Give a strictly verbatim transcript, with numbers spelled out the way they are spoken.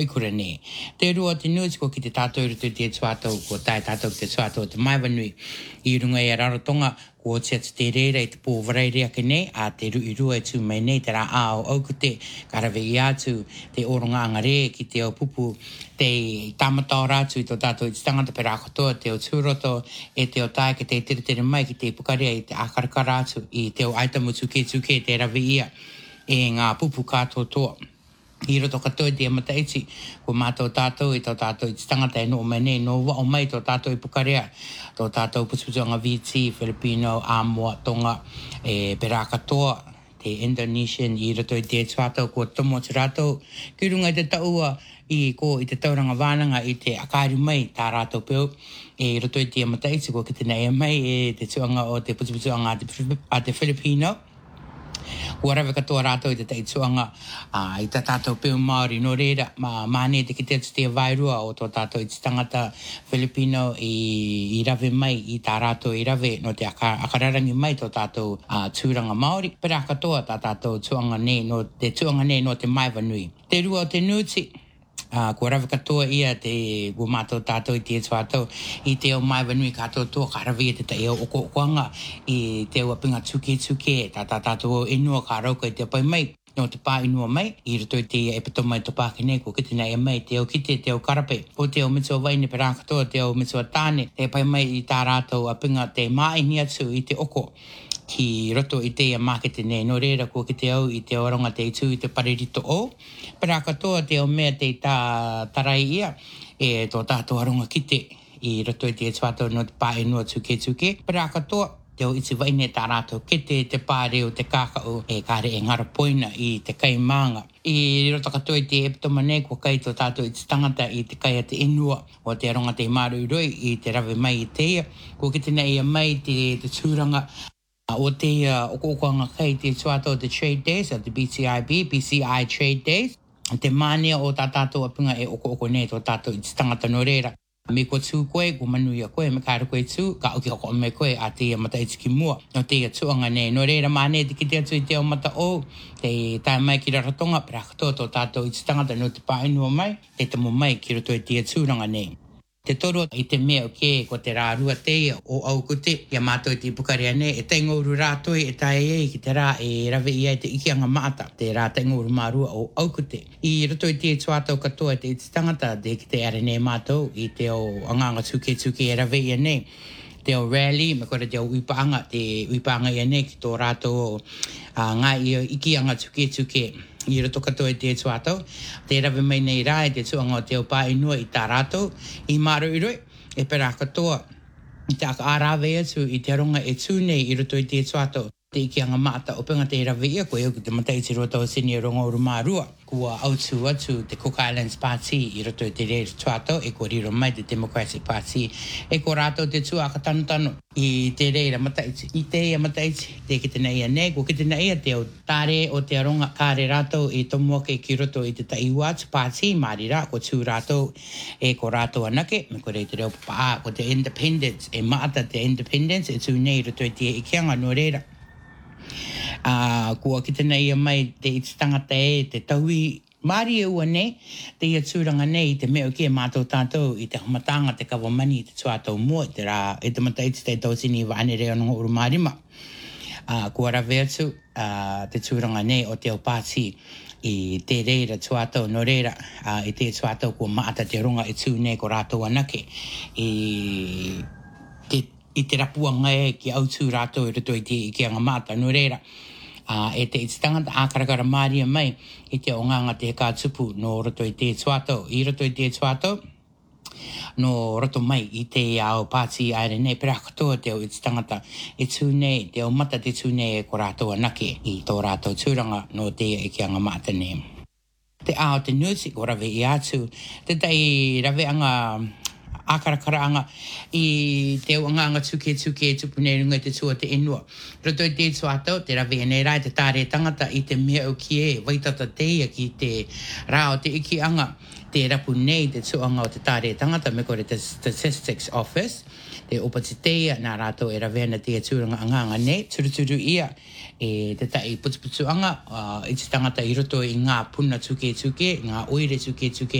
i kura ne. Te rua te nusi ko ki te tātou i rutu te tuatau, ko tai tātou ki te tuatau te maiwanui. I runga i a rarotonga, ko te atu te reira i te pōwarai rea ke ne, a te ru i rua e tū mai nei, te rā ao au ko te karawe i atu, te oronga anga re, ki te o pupu, te tamatau rātu i tō tātou i te tangata pera katoa, te o tūroto, e te o tae ke te tere tere mai, ki te pukarea i te akaraka rātu, i te o aitamu tuke tuke, te rawe ia, e ngā pupu kātoa toa. I roto katoa te amata iti, ko mātou tātou i tō tātou i te tangata e no mai nei, no wa o mai tō tātou i pukarea, tō tātou putuputuanga V T, Filipino, Samoa, Tonga, e pera katoa, te Indonesian, i roto i te tātou, ko tomo te rātou, ki runga i te taua, i ko i te tauranga wānanga i te akari mai tā rātou peo, e roto i te amata iti, ko ki te nei mai, e te tuanga o te putuputuanga a te Filipino, Ua rawe katoa rātou i te teituanga uh, i tā tātou peo Māori no reira ma māne te ki te atu te vairua o tō tātou i te tangata Filipino i, i rawe mai i tā rātou i rawe no te aka, akararangi mai tō tātou uh, tūranga Māori. Pera katoa tā tātou tuanga ne no te tuanga ne no te maiwanui. Te rua o te nuti. Uh, ko rawe katoa ia te ua mātou tātou i te tuatau i te o maiwanui kātou toa ka rawe i te tai o oko okoanga i te ua pinga tuke tuke tā tā tātou inua ka rauka i te pai mai no te pā inua mai i roto i te e pato mai to pāke nei ko kite nei mai te o kite te o karape o te o mitua waine pera katoa te o mitua tāne te pai mai i tā rātou a pinga te māini atu i te oko ki roto i te a mākete nei no reira ko ki te au i te oronga te itu i te paririto o. Pera katoa te o mea te tā tarai ia e tō tātou aronga kite i roto i te tuatau no te pā inua tuke tuke. Pera katoa te o iti waine tā rātou kite te pāre o te kākau e kāre e ngara poina i te kai mānga. I roto katoa i te epitoma nei ko kai tō tātou i te tangata i te kai a te inua o te aronga te maru roi i te rawe mai i te ia. Ko ki te nei a mai te, te tūranga o te uh, okoanga kai te tuatau te Trade Days, o te B C I B, B C I Trade Days. Te mānia o tā tātou apinga e oko oko nei tō tātou i te tangata no reira. Me ko tū koe, ko manuia koe, me kāra koe tū, ka auki oko me koe a te mata i tiki mua. No te tuanga nei, no reira māne te ki te atu i te o mata o, te tae mai ki raratonga, pera katoa tō tātou i te tangata no te pāinua mai, te tamo mai ki roto i te tūranga nei. Te toro i te mea o ke ko te rā rua te o au kute, ia mātou i te pukarea nei, e taingouru rātoi e tae e ki te rā e rawe ia i te ikianga maata, te rā taingouru mārua o au kute. I roto i te tuatau katoa te i te tangata, te ki te are nei mātou, i te o anganga tuke tuke e rawe ia nei. Te o rally, me kore te o uipaanga, te uipaanga ia nei ki tō rātou uh, ngā i o ikianga tuke tuke. I roto katoa i te tuatau, te rawe mai nei rā e te tuanga o te o pā inua i tā rātou, i māro i roi, e pera katoa, i te aka ārawe atu i te aronga e tū nei i roto i te tuatau. Te ikianga maata o pinga te rawe ia koe au ki te matai te roto o sini e rongo urumārua. Kua autu atu te Cook Islands Party i roto i te reira tuatau e ko riro mai te Democratic Party. E ko rātou te tua aka tanu tanu i te reira mataiti. I te ia mataiti te ki te nei a nei, ko ki te nei a te o tāre o te aronga kāre rātou i tomoke ki roto i te Taiwatu Party, māri rā, ko tū rātou e ko rātou anake, me ko rei te reo paa, ko te Independence, e maata te Independence, e tū nei roto i te ikianga no reira. Uh, kua ki te nei a mai te iti tangata e te taui Māri e ua nei, te ia tūranga nei, te mea o kia mātou tātou i te hamatanga, te kawamani, i te tuatau mua, te rā, e te mataiti te tausini wa ane reo nunga uru mārima. Uh, kua rawe atu, uh, te tūranga nei o te o pāti i te reira tuatau no reira, uh, i te tuatau kua maata te runga i tū nei ko rātou anake. I te i te rapuanga e ki autu rātou i roto i te i kia ngā māta no reira. Uh, e te i te tangata ākarakara māria mai i te o nganga te kā tupu no roto i te tuatau. I roto i te tuatau, no roto mai i te ao pāti aere nei, pera katoa te o i te tangata e tū nei, te o mata te tū nei e ko rātou anake i tō rātou tūranga no te i kia ngā māta nei. Te ao te nuti, ko rawe i atu, te tei rawe anga ākarakara anga i te anga tuke tuke tupu nei runga te tua te inua. Roto i te tuatau, te rawe nei rai te tāre tangata i te mea o ki e, waitata teia ki te rā o te iki anga, te rapu nei te tuanga o te tāre tangata, me kore te Statistics Office, te opati teia nā rātou e rawe na te tūranga anganga nei, turuturu ia, e te tai putuputu anga, uh, i te tangata i roto i ngā puna tuke tuke, ngā oire tuke tuke,